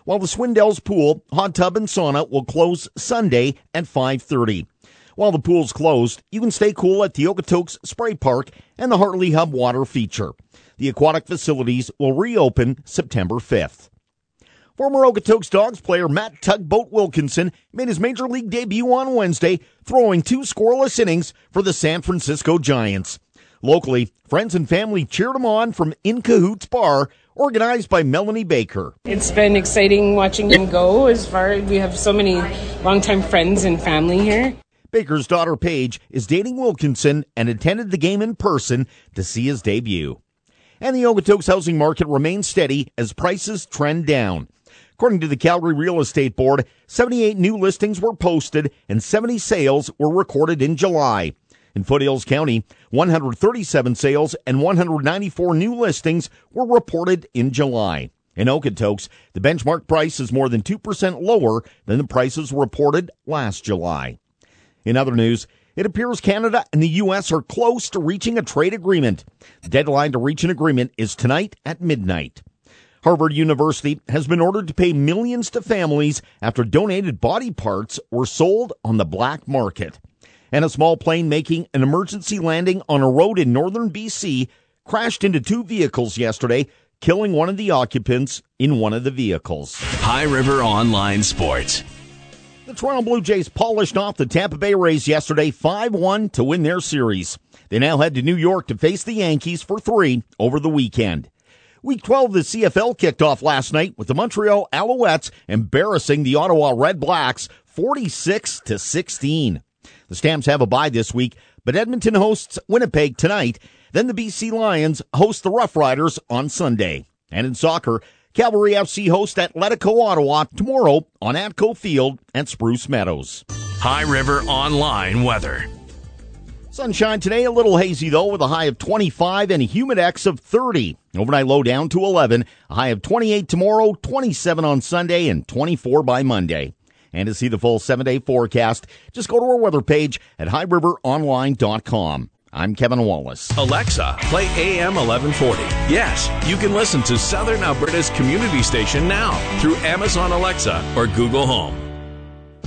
while the Swindells Pool, Hot Tub, and Sauna will close Sunday at 5:30. While the pool's closed, you can stay cool at the Okotoks Spray Park and the Hartley Hub Water Feature. The aquatic facilities will reopen September 5th. Former Okotoks Dogs player Matt Tugboat Wilkinson made his Major League debut on Wednesday, throwing 2 scoreless innings for the San Francisco Giants. Locally, friends and family cheered him on from In Cahoots Bar, organized by Melanie Baker. It's been exciting watching him go. We have so many longtime friends and family here. Baker's daughter Paige is dating Wilkinson and attended the game in person to see his debut. And the Okotoks housing market remains steady as prices trend down. According to the Calgary Real Estate Board, 78 new listings were posted and 70 sales were recorded in July. In Foothills County, 137 sales and 194 new listings were reported in July. In Okotoks, the benchmark price is more than 2% lower than the prices reported last July. In other news, it appears Canada and the U.S. are close to reaching a trade agreement. The deadline to reach an agreement is tonight at midnight. Harvard University has been ordered to pay millions to families after donated body parts were sold on the black market. And a small plane making an emergency landing on a road in northern BC crashed into 2 vehicles yesterday, killing one of the occupants in one of the vehicles. High River Online Sports. The Toronto Blue Jays polished off the Tampa Bay Rays yesterday 5-1 to win their series. They now head to New York to face the Yankees for 3 over the weekend. Week 12 of the CFL kicked off last night with the Montreal Alouettes embarrassing the Ottawa Red Blacks 46-16. The Stamps have a bye this week, but Edmonton hosts Winnipeg tonight. Then the BC Lions host the Rough Riders on Sunday. And in soccer, Cavalry FC host Atletico Ottawa tomorrow on Atco Field at Spruce Meadows. High River Online weather. Sunshine today, a little hazy though, with a high of 25 and a humidex of 30. Overnight low down to 11, a high of 28 tomorrow, 27 on Sunday, and 24 by Monday. And to see the full 7-day forecast, just go to our weather page at highriveronline.com. I'm Kevin Wallace. Alexa, play AM 1140. Yes, you can listen to Southern Alberta's community station now through Amazon Alexa or Google Home.